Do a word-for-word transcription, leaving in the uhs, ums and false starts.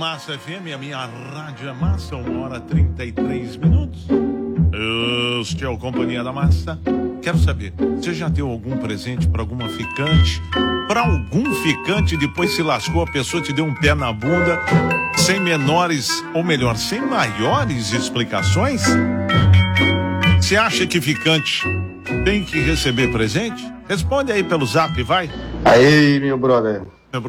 Massa F M, a minha rádio é massa, uma hora e trinta e três minutos. Este é o Companhia da Massa. Quero saber, você já deu algum presente para alguma ficante? Para algum ficante, depois se lascou, a pessoa te deu um pé na bunda, sem menores, ou melhor, sem maiores explicações? Você acha que ficante tem que receber presente? Responde aí pelo zap, vai. Aí, meu brother.